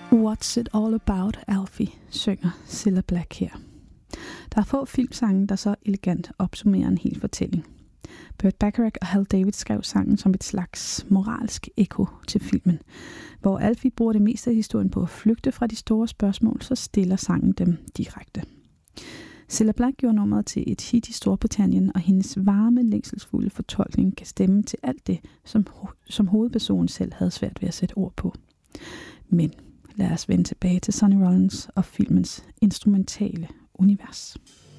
What's it all about, Alfie, synger Cilla Black her. Der er få filmsange, der så elegant opsummerer en hel fortælling. Burt Bacharach og Hal David skrev sangen som et slags moralsk ekko til filmen. Hvor Alfie bruger det meste af historien på at flygte fra de store spørgsmål, så stiller sangen dem direkte. Cilla Black gjorde nummeret til et hit i Storbritannien, og hendes varme, længselsfulde fortolkning kan stemme til alt det, som hovedpersonen selv havde svært ved at sætte ord på. Men lad os vende tilbage til Sonny Rollins og filmens instrumentale univers.